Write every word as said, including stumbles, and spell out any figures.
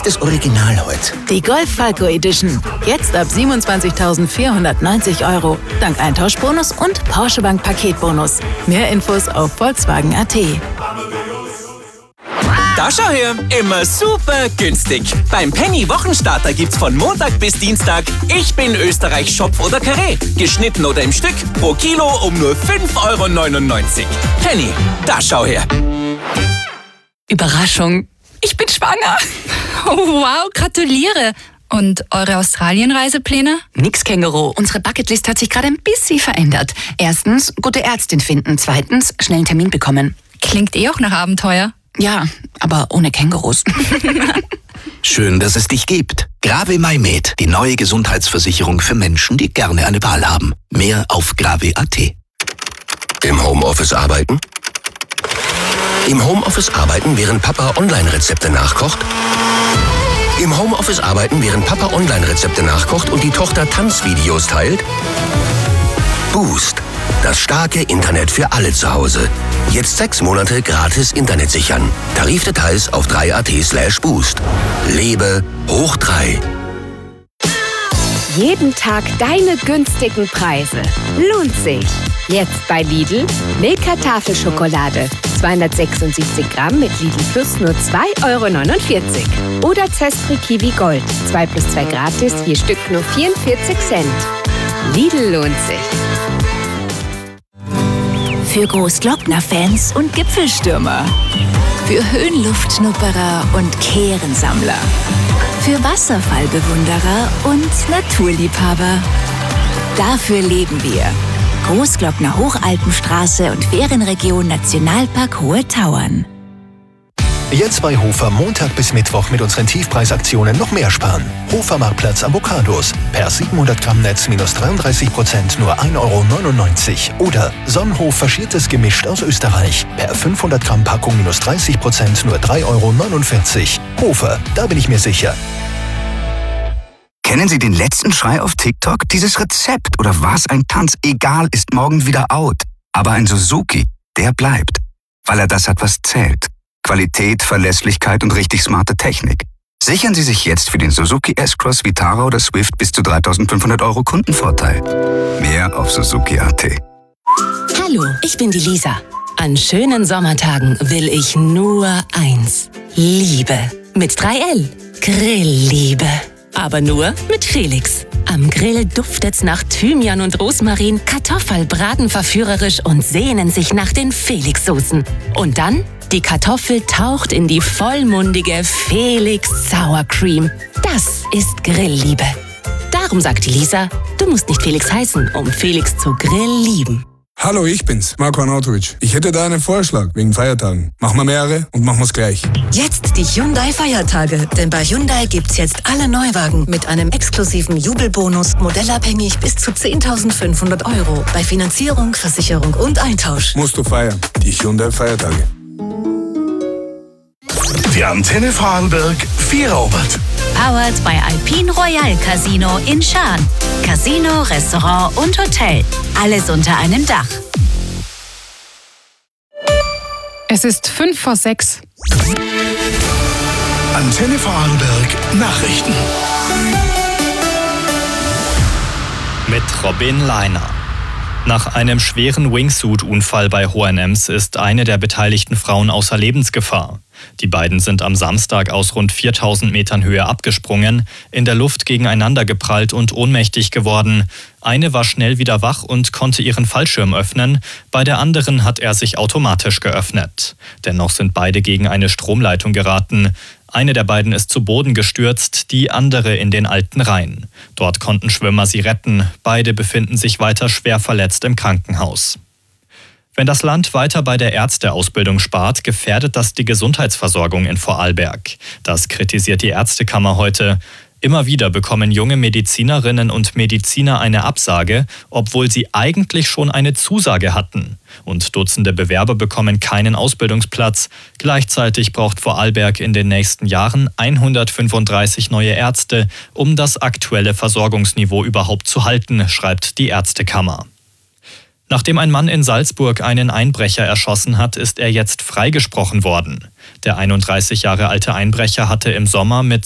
echtes Original heute. Die Golf Falco Edition. Jetzt ab siebenundzwanzigtausendvierhundertneunzig Euro. Dank Eintauschbonus und Porsche Bank Paketbonus. Mehr Infos auf Volkswagen punkt a t. Da schau her, immer super günstig. Beim Penny Wochenstarter gibt's von Montag bis Dienstag Ich bin Österreich Schopf oder Karree. Geschnitten oder im Stück, pro Kilo um nur fünf Euro neunundneunzig. Penny, da schau her. Überraschung, ich bin schwanger. Oh, wow, gratuliere. Und eure Australien-Reisepläne? Nix, Känguru. Unsere Bucketlist hat sich gerade ein bisschen verändert. Erstens, gute Ärztin finden. Zweitens, schnell einen Termin bekommen. Klingt eh auch nach Abenteuer. Ja, aber ohne Kängurus. Schön, dass es dich gibt. Grave MyMed, die neue Gesundheitsversicherung für Menschen, die gerne eine Wahl haben. Mehr auf grave punkt a t. Im Homeoffice arbeiten? Im Homeoffice arbeiten, während Papa Online-Rezepte nachkocht? Im Homeoffice arbeiten, während Papa Online-Rezepte nachkocht und die Tochter Tanzvideos teilt? Boost. Das starke Internet für alle zu Hause. Jetzt sechs Monate gratis Internet sichern. Tarifdetails auf drei punkt a t slash boost. Lebe hoch drei. Jeden Tag deine günstigen Preise. Lohnt sich. Jetzt bei Lidl Milka Tafelschokolade. zweihundertsechsundsiebzig Gramm mit Lidl Plus nur zwei Euro neunundvierzig. Oder Zestri Kiwi Gold. zwei plus zwei gratis, je Stück nur vierundvierzig Cent. Lidl lohnt sich. Für Großglockner-Fans und Gipfelstürmer. Für Höhenluftschnupperer und Kehrensammler. Für Wasserfallbewunderer und Naturliebhaber. Dafür leben wir. Großglockner Hochalpenstraße und Ferienregion Nationalpark Hohe Tauern. Jetzt bei Hofer Montag bis Mittwoch mit unseren Tiefpreisaktionen noch mehr sparen. Hofer Marktplatz Avocados. Per siebenhundert Gramm Netz minus dreiunddreißig Prozent nur ein Euro neunundneunzig. Oder Sonnenhof faschiertes Gemischt aus Österreich. Per fünfhundert Gramm Packung minus dreißig Prozent nur drei Euro neunundvierzig. Hofer, da bin ich mir sicher. Kennen Sie den letzten Schrei auf TikTok? Dieses Rezept oder was ein Tanz, egal, ist morgen wieder out. Aber ein Suzuki, der bleibt. Weil er das hat, was zählt. Qualität, Verlässlichkeit und richtig smarte Technik. Sichern Sie sich jetzt für den Suzuki S-Cross, Vitara oder Swift bis zu dreitausendfünfhundert Euro Kundenvorteil. Mehr auf suzuki punkt a t. Hallo, ich bin die Lisa. An schönen Sommertagen will ich nur eins. Liebe. Mit drei L. Grillliebe. Aber nur mit Felix. Am Grill duftet's nach Thymian und Rosmarin, Kartoffelbraten verführerisch und sehnen sich nach den Felix-Soßen. Und dann, die Kartoffel taucht in die vollmundige Felix Sour Cream. Das ist Grillliebe. Darum sagt die Lisa, du musst nicht Felix heißen, um Felix zu Grill lieben. Hallo, ich bin's, Marco Arnautovic. Ich hätte da einen Vorschlag wegen Feiertagen. Machen wir mehrere und machen wir's gleich. Jetzt die Hyundai-Feiertage. Denn bei Hyundai gibt's jetzt alle Neuwagen mit einem exklusiven Jubelbonus, modellabhängig bis zu zehntausendfünfhundert Euro. Bei Finanzierung, Versicherung und Eintausch. Musst du feiern. Die Hyundai-Feiertage. Die Antenne Vorarlberg Vierobert. Powered by Alpine Royal Casino in Schaan. Casino, Restaurant und Hotel. Alles unter einem Dach. Es ist fünf vor sechs. Antenne Vorarlberg Nachrichten. Mit Robin Leiner. Nach einem schweren Wingsuit-Unfall bei H und M's ist eine der beteiligten Frauen außer Lebensgefahr. Die beiden sind am Samstag aus rund viertausend Metern Höhe abgesprungen, in der Luft gegeneinander geprallt und ohnmächtig geworden. Eine war schnell wieder wach und konnte ihren Fallschirm öffnen, bei der anderen hat er sich automatisch geöffnet. Dennoch sind beide gegen eine Stromleitung geraten. Eine der beiden ist zu Boden gestürzt, die andere in den Alten Rhein. Dort konnten Schwimmer sie retten. Beide befinden sich weiter schwer verletzt im Krankenhaus. Wenn das Land weiter bei der Ärzteausbildung spart, gefährdet das die Gesundheitsversorgung in Vorarlberg. Das kritisiert die Ärztekammer heute. Immer wieder bekommen junge Medizinerinnen und Mediziner eine Absage, obwohl sie eigentlich schon eine Zusage hatten. Und Dutzende Bewerber bekommen keinen Ausbildungsplatz. Gleichzeitig braucht Vorarlberg in den nächsten Jahren hundertfünfunddreißig neue Ärzte, um das aktuelle Versorgungsniveau überhaupt zu halten, schreibt die Ärztekammer. Nachdem ein Mann in Salzburg einen Einbrecher erschossen hat, ist er jetzt freigesprochen worden. Der einunddreißig Jahre alte Einbrecher hatte im Sommer mit